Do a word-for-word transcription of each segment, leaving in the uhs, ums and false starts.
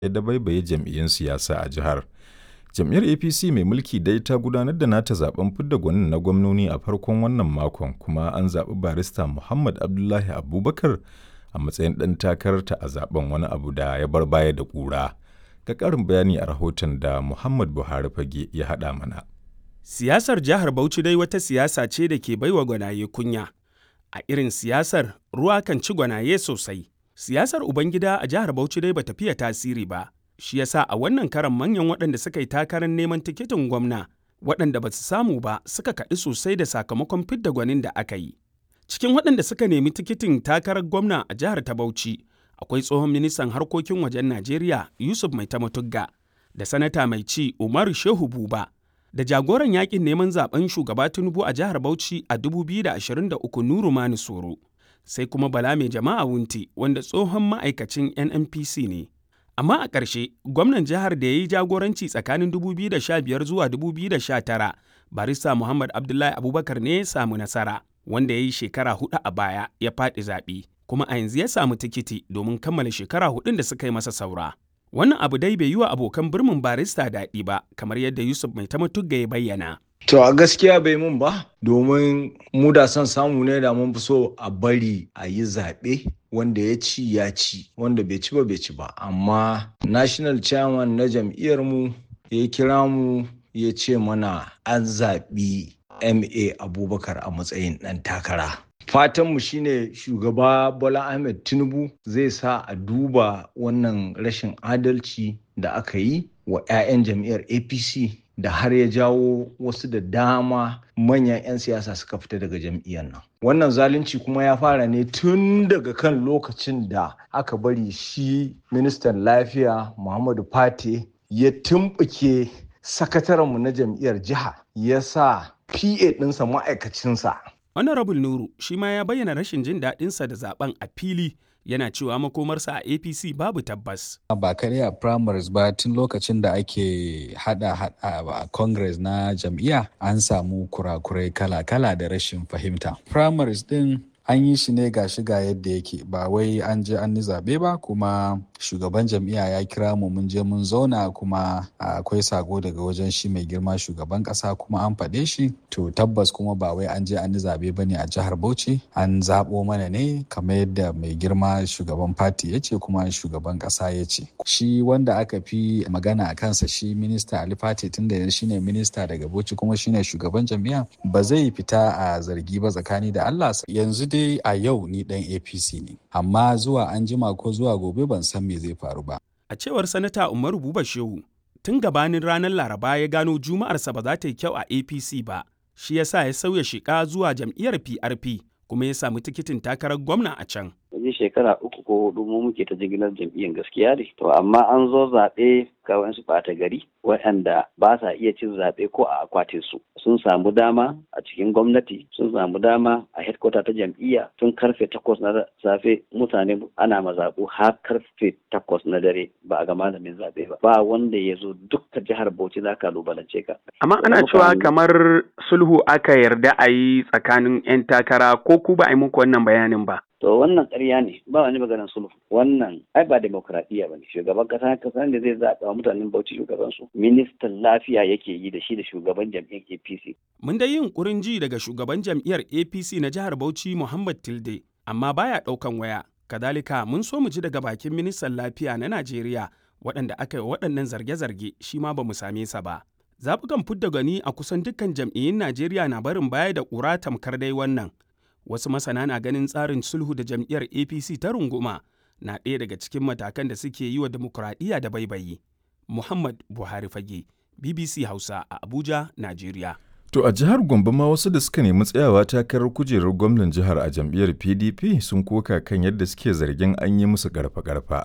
ya dabaibaye jam'iyyun siyasa a jihar. Jam'iyyar A P C mai mulki dai ta gudanar da nata zaben fidda gwanin na gwamnoni a farkon wannan makon, kuma an zaɓi barista Muhammad Abdullahi Abubakar a matsayin ɗan takararta a zaben, wani abu da ya bar baya da ƙura. Ga ƙarin bayani a rahoton da Muhammad Buhari Fage ya haɗa mana. Siyasar jihar Bauchi dai wata siyasa ce da ke baiwa gwanaye kunya. A irin siyasar ruwa kan ci gwanaye sosai. Siyasar Ubangida a jihar Bauchi dai bata fiye tasiri ba. Shi yasa a wannan karan manyan waɗanda suka yi takarar neman tikitin gwamna waɗanda ba su samu ba suka kaɗi sosai da sakamakon fidda gwanin da aka yi. Cikin waɗanda suka nemi tikitin takarar gwamna a jihar ta Bauchi akwai tsohon ministan harkokin wajen Najeriya Yusuf Maitama-Tugga da sanata mai ci Umaru Shehu Buba da jagoran yakin neman zaben shugaba Tinubu a jihar Bauchi a dubu biyu da ashirin da uku Nuru Mani Soro, sai kuma Bala Mai Jama'a Wunti wanda tsohon ma'aikacin N N P C ne. Amma a ƙarshe gwamnan jihar da ya yi jagoranci tsakanin dubu biyu da sha biyar zuwa dubu biyu da sha tara barista Muhammad Abdullahi Abubakar ne ya samu nasara, wanda ya yi shekara hudu a baya ya faɗi zaɓe, kuma a yanzu ya samu tikiti domin kammala shekara hudun da suka yi masa saura. Wannan abu dai bai yi wa abokan birnin barista daɗi ba, kamar yadda Yusuf Maitama-Tugga ya bayyana. To a gaskiya bai mun ba, domin mu da son samu ne da mun fi so a bari a yi zaɓe, wanda ya ci ya ci, wanda bai ci ba bai ci ba. Amma national chairman na jam'iyyar mu ya kira mu ya ce mana an zaɓi M A Abubakar a matsayin ɗan takara. Fatanmu shine shugaba Bola Ahmed Tinubu zai sa a duba wannan rashin adalci da aka yi wa 'ya'yan jam'iyyar A P C da har ya jawo wasu da dama manyan 'yan siyasa suka fita daga jam'iyyar nan. Wannan zalunci kuma ya fara ne tun daga kan lokacin da aka bari shi ministan lafiya Muhammadu Fate ya tumɓuke sakatarenmu na jam'iyyar jiha, ya sa P A ɗinsa ma'aikacinsa. Honorable Nuru shi ma ya bayyana rashin jin daɗinsa da zaben a fili, yana cewa makomarsa a A P C babu tabbas. Ba kare a primaries ba, tun lokacin da ake hada hada a congress na jam'iyya an samu kurakurai kala-kala da rashin fahimta. Primaries din an yi shi ne ga shiga yadda yake, ba wai an je an yi zaɓe ba, kuma shugaban jam'iyya ya kira mu mun je mun zauna, kuma akwai sako daga wajen shi mai girma shugaban ƙasa kuma an faɗe shi. To tabbas kuma ba wai an je an yi zaɓe ba ne a jihar Bauchi, an zaɓo mana ne kamar yadda mai girma shugaban fati ya ce kuma shugaban ƙasa ya ce. Shi wanda aka fi magana a kansa shi minista Ali Fati, tun da shi ne minista daga Bauchi kuma shi ne shugaban jam'iyya, ba zai fita a zargi ba tsakani da Allah. Yanzu dai a yau ni dan A P C ne, amma zuwa an jima ko zuwa gobe ban san me zai faru ba. A cewar sanata Umaru Buba Shehu, tun gabanin ranar Laraba ya gano Juma'arsa ba za ta yi kyau a A P C ba, shi yasa ya sauya sheka zuwa jam'iyyar P R P kuma ya samu tikitin takarar gwamna a can. Wajen shekara uku ko hudu mu muke ta jigilar jam'iyyar gaskiya ne. To amma an zo zaɓe ga wasu ɓata gari waɗanda ba sa iya cin zaɓe ko a akwatin su. Sun samu dama a cikin gwamnati, sun samu dama a headquarter ta jam'iyya tun karfe takwas na safe mutane ana mazaɓu har karfe takwas na dare ba a ga malamin zaɓe ba. Ba wanda ya zo dukka jihar Bauchi za ka lubalance ka. Amma ana cewa kamar sulhu aka yarda a yi tsakanin 'yan takara, ko ku ba a yi muku wannan bayanin ba. To wannan ƙarya ne, ba wani maganar sulhu. Wannan ai ba demokradiyya ba ne. Shugaban ƙasa ƙasa ne zai zaɓa wa mutanen Bauchi shugabansu. Ministan lafiya yake yi da shi da shugaban jam'iyyar A P C. Mun dai yin ƙurin ji daga shugaban jam'iyyar A P C na jihar Bauchi Muhammad Tilde, amma baya ɗaukan waya. Kadalika mun so mu ji daga bakin ministan lafiya na Najeriya waɗanda aka yi waɗannan zarge-zarge, shi ma ba mu same sa ba. Zaɓukan fidda gani a kusan dukkan jam'iyyun Najeriya na barin baya da ƙura tamkar dai wannan. Wasu masana na ganin tsarin sulhu da jam'iyyar A P C ta runguma na ɗaya daga cikin matakan da suke yi wa dimokuraɗiyya da baibayi. Muhammad Buhari Fage, B B C Hausa a Abuja, Najeriya. To a jihar Gombe ma wasu da suka nemi tsayawa takarar kujerar gwamnan jihar a jam'iyyar P D P sun koka kan yadda suke zargin an yi musu ƙarfa-ƙarfa.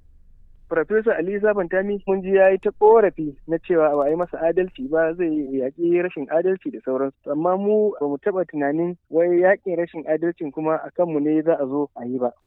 Farfesa Ali Sabantami mun ji ya yi ta korafi na cewa ba a yi masa adalci ba, zai yaƙi rashin adalci da sauransu. Amma mu ba mu taɓa tunanin wai yaƙin rashin adalcin kuma a kanmu ne za a zo a yi ba.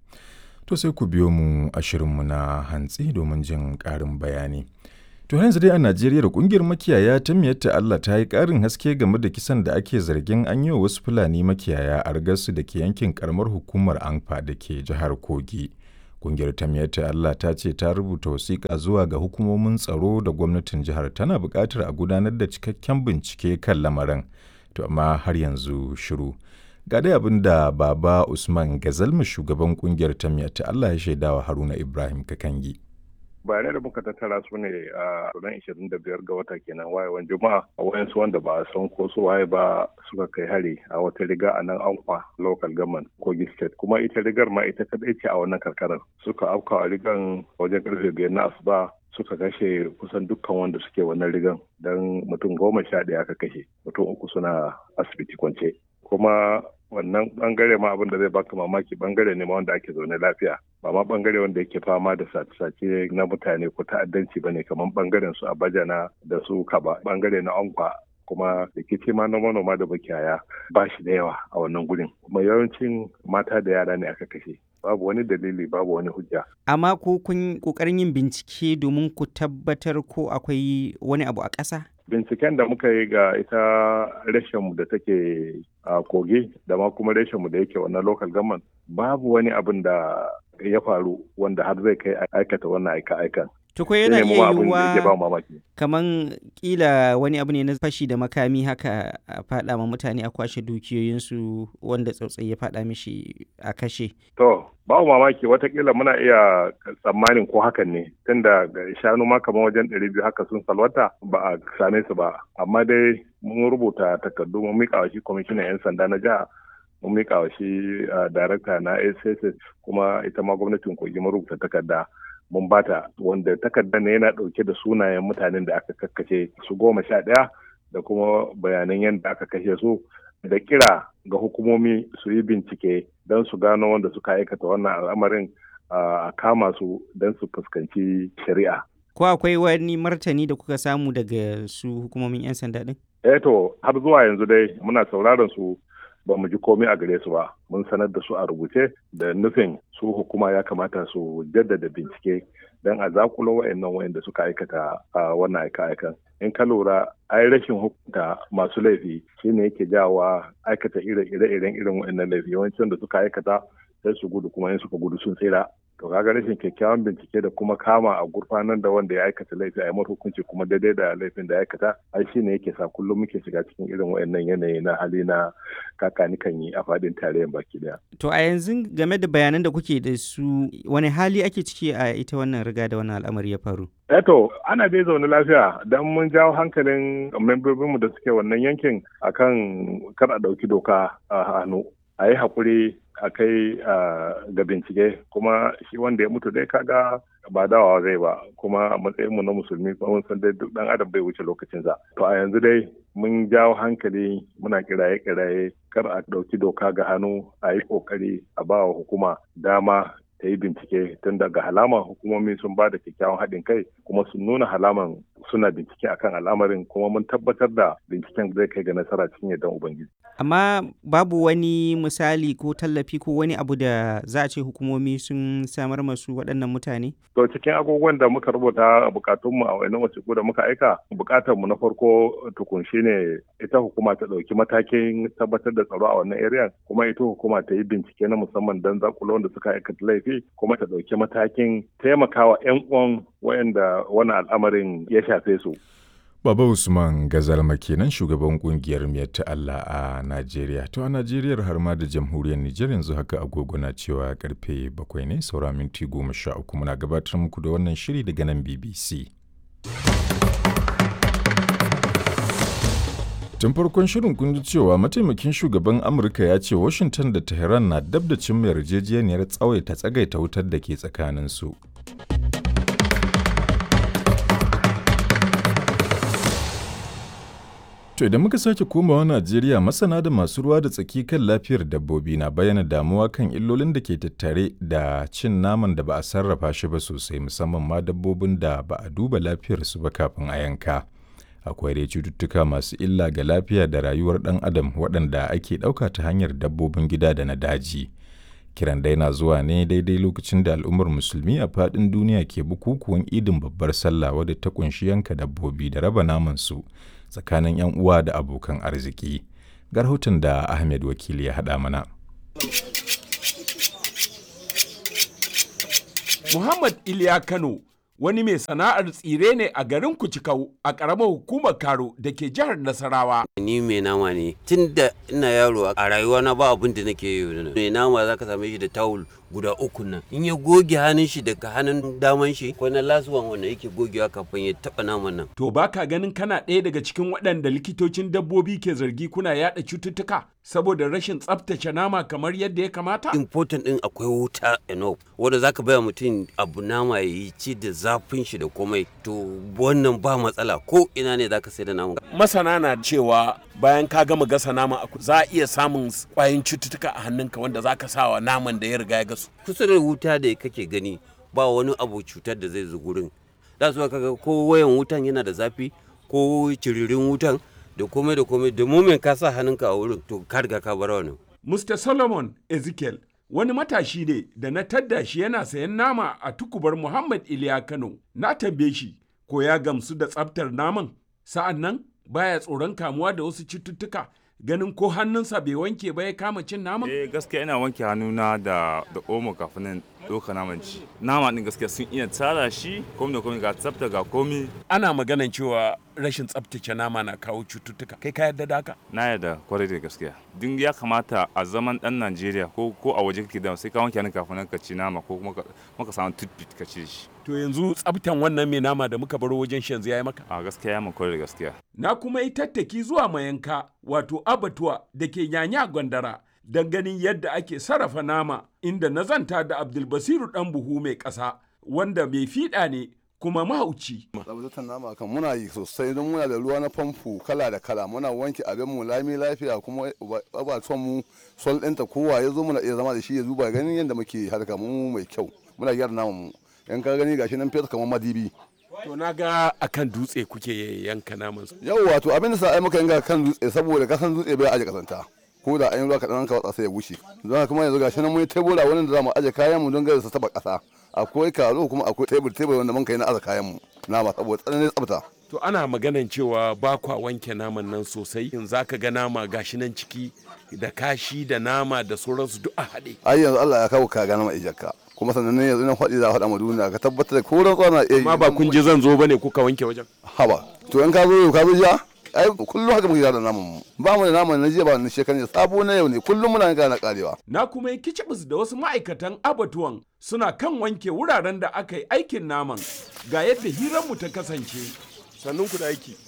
To sai ku biyo mu a shirinmu na hantsi domin jin ƙarin bayani. To yanzu dai a Najeriya da ƙungiyar makiyaya ta Miyatta Allah ta yi ƙarin haske game da kisan da ake zargin an yi wa wasu Fulani makiyaya a Argasu da ke yankin ƙaramar hukumar Anfa da ke jihar Kogi. Ƙungiyar ta Miyatta Allah ta ce ta rubuta wasiƙa zuwa ga hukumomin tsaro da gwamnatin jihar tana buƙatar a gudanar da cikakken bincike kan lamarin, to amma har yanzu shiru. Ga dai abin da Baba Usman Gazalma shugaban ƙungiyar ta Miyatta Allah ya shaidawa Haruna Ibrahim Kakangi. Bayanai da muka tattara su ne a ranar ishirin da biyar ga wata kenan wayewan juma'a a wayansu wanda ba a san ko su waye ba suka kai hari a wata riga a nan Ankwa local government Kogi state, kuma ita rigar ma ita kadai ce a wannan karkarar. Suka afka a rigan wajen karfe biyar na asuba suka kashe kusan dukkan wanda suke wannan rigan, don mutum goma sha ɗaya aka kashe, mutum uku suna asibiti kwance. Kuma wannan bangare ma abin da zai baka mamaki bangare ne ma wanda ake zaune lafiya, ba ma bangare wanda yake fama da sace-sace na mutane ko ta'addanci bane kamar bangaren su Abajana da su Kaba, bangare na Ankwa. Kuma rikici ma na manoma da bakiyaya ba shi da yawa a wannan gurin, kuma yawancin mata da yara ne aka kashe. Babu wani dalili, babu wani hujja. Amma ko kun kokarin yin bincike domin ku tabbatar ko akwai wani abu a ƙasa? Binciken da muka yi ga ita reshenmu da take a Kogi da ma kuma reshenmu da yake wannan local government, babu wani abin da ya faru wanda har zai kai aikata wannan aika-aikan. Tuko yana iya yiwuwa kaman kila wani abu ne na fashi da makami haka a faɗa ma mutane a kwashe dukiyoyinsu wanda tsautsayi ya faɗa mishi a kashe. To, babu mamaki watakila muna iya tsammanin ko hakan ne, tunda shanu ma kamar wajen ɗari biyu haka sun salwata ba a same su ba, amma dai mun rubuta takardu mun miƙa wa shi kwamishinan 'yan sanda na jiha, mun miƙa wa shi darakta na S S S, kuma ita ma gwamnatin Kogi mun rubuta takarda mun bata, wanda takardar ne yana ɗauke da sunayen mutanen da aka kakkashe su goma sha ɗaya da kuma bayanan yadda aka kashe su, da kira ga hukumomi su yi bincike don su gano wanda suka aikata wannan al'amarin a kama su don su fuskanci shari'a. Ko akwai wani martani da kuka samu daga su hukumomin 'yan sanda ɗin? Eh to, har zuwa yanzu dai muna sauraron su, ba mu ji komai a gare su ba. Mun sanar da su a rubuce da nufin su hukuma ya kamata su jaddada bincike don a zakulo wa'annan wa'anda suka aikata a wannan aika-aikan. In ka lura, ai rashin hukunta masu laifi shine yake jawa aikata ire-iren irin wa'annan laifi. Yawancin da suka aikata sai su gudu, kuma in suka gudu sun tsira. To kaga rashin kyakkyawan bincike da kuma kama a gurfanar da wanda ya aikata laifi a yi hukunci kuma daidai da laifin da ya aikata, ai shi ne yake sa kullum muke shiga cikin irin wayannan yanayi na hali na kakani kan yi a fadin tarayyar baki daya. To a yanzu game da bayanan da kuke da su, wani hali ake ciki a ita wannan riga da wannan al'amari ya faru? Eto, ana dai zaune lafiya don mun jawo hankalin membobinmu da suke wannan yankin akan kar a ɗauki doka a hannu. A yi haƙuri a kai ga bincike, kuma shi wanda ya mutu dai kaga ba dawawa zai ba, kuma a matsayinmu na musulmi kuma mun san dai duk ɗan adam bai wuce lokacinsa. To a yanzu dai mun jawo hankali, muna kiraye-kiraye kar a ɗauki doka ga hannu, a yi ƙoƙari a ba wa hukuma dama ta yi bincike, tun daga halaman hukumomi sun ba da kyakkyawan haɗin kai kuma sun nuna halaman suna bincike akan al'amarin, kuma mun tabbatar da binciken zai kai ga nasara cikin yardan Ubangiji. Amma babu wani misali ko tallafi ko wani abu da za a ce hukumomi sun samar masu waɗannan mutane? To cikin agogon da muka rubuta a bukatunmu a wannan wasiƙu da muka aika, bukatarmu na farko tukun shine ita hukuma ta ɗauki matakin tabbatar da tsaro a wannan area, kuma ita hukuma ta yi bincike na musamman don zakulo wanda suka aikata laifi, kuma ta ɗauki matakin taimakawa 'yan uwan wayanda wannan al'amarin ya shafe su. Baba Usman Gazalma kenan shugaban kungiyar Miyatta Allah a Najeriya. To a Najeriya har ma da jamhuriyar Nijar yanzu haka agogo na cewa karfe bakwai ne saura minti goma sha uku, muna gabatar muku da wannan shiri daga nan B B C. Tun farkon shirin kun ji cewa mataimakin shugaban Amurka ya ce Washington da Tehran na dab da cimma yarjejeniyar tsawaita tsagaita wutar da ke tsakaninsu. To idan muka sake komawa Najeriya, masana da masu ruwa da tsaki kan lafiyar dabbobi na bayyana damuwa kan illolin da ke tattare da cin naman da ba a sarrafa shi ba sosai, musamman ma dabbobin da ba a duba lafiyarsu ba kafin a yanka. Akwai dai cututtuka masu illa ga lafiya da rayuwar ɗan adam waɗanda ake ɗauka ta hanyar dabbobin gida da na daji. Kiran dai na zuwa ne daidai lokacin da al'ummar musulmi a faɗin duniya ke bukukuwan idin babbar sallah wadda ta ƙunshi yanka dabbobi da raba namansu tsakanin 'yan uwa da abokan arziki. Ga rahoton da Ahmed Wakili ya haɗa mana. Muhammad Iliya Kano wani mai sana'ar tsire ne a garin Kucikau a ƙaramar hukumar Karo da ke jihar Nasarawa. Ni mai nama ne tun da ina yaro a rayuwa na ba abin da nake yi. Mai nama za ka same shi da tawul guda uku nan. In ya goge hannun shi daga hannun daman shi ko na lasuwan wanda yake gogewa kafin ya taɓa naman nan. To baka ganin kana ɗaya daga cikin waɗanda likitocin dabbobi ke zargi kuna yaɗa cututtuka saboda rashin tsaftace nama kamar yadda ya kamata? Important ɗin akwai wuta enough wanda za ka baya mutum abu nama ya yi ci da zafin shi da komai to wannan ba matsala ko ina ne za ka sai da naman. Masana na cewa bayan ka gama gasa nama za a iya samun ƙwayoyin cututtuka a hannunka wanda za ka sa wa naman da ya riga ya gasu. Kusa da wuta da kake gani ba wani abu cutar da zai zo gurin. Da su kaga ko wayan wutan yana da zafi ko ciririn wutan da komai da komai da mumin ka sa hannunka a wurin to ka riga ka bar wani. Mister Solomon Ezekiel wani matashi ne da na tadda shi yana sayan nama a tukubar Muhammad Iliya Kano. Na tambaye shi ko ya gamsu da tsaftar naman sa'an nan baya tsoron kamuwa da wasu cututtuka ganin ko hannunsa bai wanke ba ya kama cin naman? Eh gaskiya ina wanke hannuna da da omo kafin nan ɗauka naman ci. Nama ɗin gaskiya sun iya tsara shi komi da komi ga tsafta ga komi. Ana maganan cewa rashin tsaftace nama na kawo cututtuka. Kai ka yarda da haka? Na yarda kwarai da gaskiya. Din ya kamata a zaman ɗan Najeriya ko ko a waje kake da sai ka wanke hannun kafin ka ci nama ko kuma ka samu toothpick ka ci shi. To yanzu tsaftan wannan mai nama da muka baro wajen shi yanzu ya yi maka? A gaskiya ya mun kwarai da gaskiya. Na kuma yi tattaki zuwa mayanka wato abatuwa da ke Nyanya Gwandara don ganin yadda ake sarrafa nama inda na zanta da Abdulbasiru ɗan buhu mai ƙasa wanda mai fiɗa ne kuma mahauci. Tsabtatar nama kan muna yi sosai don muna da ruwa na famfo kala da kala muna wanke abin mu lami lafiya kuma abatuwan mu sol ɗinta kowa ya zo muna iya zama da shi ya zuba ganin yadda muke harka mu mai kyau muna gyara naman mu yan ka gani gashi nan fesa kamar madibi. To na ga akan dutse kuke yanka naman su. Yau wato abin da sa ai muka yanka kan dutse saboda kasan dutse bai aje kasanta. Ko da an yi ruwa kaɗan ka watsa sai ya wuce. Don kuma yanzu gashi nan mun yi tebura wani da za mu aje kayan mu don gare su taba ƙasa. Akwai karo kuma akwai tebur tebur wanda mun kai na aza kayan mu. Nama saboda tsananin tsafta. To ana maganan cewa ba kwa wanke naman nan sosai in za ka ga nama gashi nan ciki da kashi da nama da sauransu duk a haɗe. Ai yanzu Allah ya kawo ka ga nama ijakka. Kuma sannan ne yanzu nan faɗi za a faɗa ma duniya ka tabbatar da koran tsana eh amma ba kun ji zan zo bane kuka wanke wajen haba to in ka zo ka zo jiya ai kullum haka muke da naman mu ba mu da naman na jiya ba na shekaran sabo na yau ne kullum muna ga na karewa na kuma yi kicibis da wasu ma'aikatan abatuwan suna kan wanke wuraren da aka yi aikin naman ga yadda hirar mu ta kasance sannun ku da aiki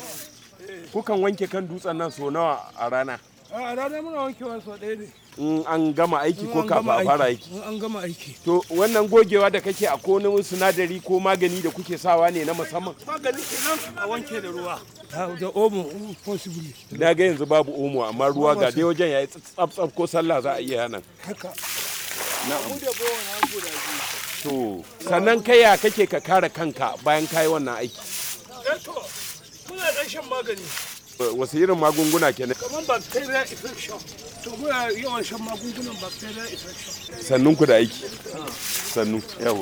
kukan wanke kan dutsen nan so nawa a rana a rana muna wankewa so ɗaya ne in an gama aiki ko kafin a fara aiki an gama aiki to wannan gogewa da kake a kone sinadari ko magani da kuke sawa ne na musamman magani kenan a wanke da ruwa da omo possibly na ga yanzu babu omo amma ruwa ga dai wajen yayi tsaf tsaf ko sallah za a iya nan haka na mu da bawa na guda to sannan kai ya kake ka kare kanka bayan kai wannan aiki eh to muna dan shan magani wasu irin magunguna kenan kamar bacteria infection to muna yawan shan magungunan bacteria infection sannun ku da aiki sannu yawa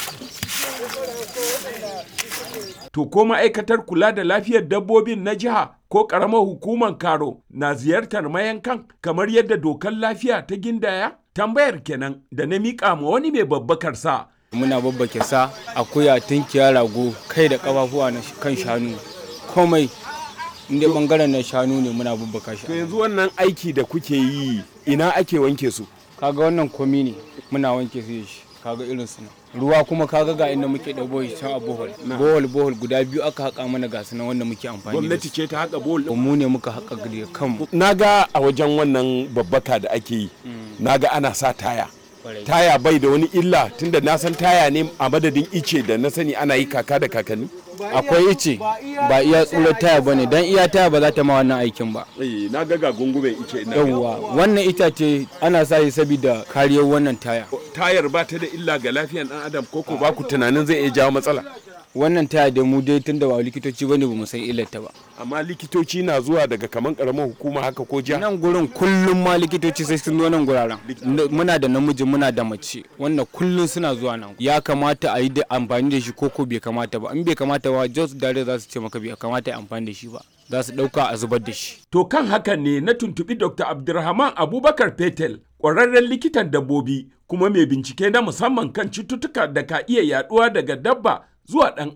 to ko ma'aikatar kula da lafiyar dabbobin na jiha ko karamar hukumar Karo na ziyartar mayankan kamar yadda dokar lafiya ta gindaya tambayar kenan da na miƙa ma wani mai babbakar sa muna babbake sa akuya tunkiya rago kai da kafafuwa na kan shanu komai inda bangaren na shanu ne muna babbaka shi. To yanzu wannan aiki da kuke yi ina ake wanke su? Kaga wannan komi ne muna wanke su da shi kaga irin su ruwa kuma kaga ga inda muke da bohol can a bohol bohol bohol guda biyu aka haka mana ga su nan wanda muke amfani da gwamnati ce ta haka bohol mu ne muka haka da kanmu. Naga a wajen wannan babbaka da ake yi naga ana sa taya. Taya bai da wani illa tunda na san taya ne a madadin ice da na sani ana yi kaka da kakanni. Akwai ice ba iya tsurar taya bane dan iya taya ba za ta ma wannan aikin ba. Eh na ga ga gungumen ice ina. Yawwa wannan itace ana sa shi saboda kariyar wannan taya. Tayar ba ta da illa ga lafiyar dan adam koko ba ku tunanin zai iya jawo matsala. Wannan taya da mu dai tunda ba likitoci bane ba mu san illar ta ba. Amma likitoci na zuwa daga kaman karamar hukuma haka ko jiha. Nan gurin kullum ma likitoci sai sun zo nan guraren. Muna da namiji muna da mace wannan kullum suna zuwa nan. Ya kamata a yi da amfani da shi koko bai kamata ba. In bai kamata ba just dare za su ce maka bai kamata a amfani da shi ba. Za su dauka a zubar da shi. To kan hakan ne na tuntubi Doctor Abdulrahman Abubakar Petel ƙwararren likitan dabbobi kuma mai bincike na musamman kan cututtuka da ka iya yaɗuwa daga dabba zuwa ɗan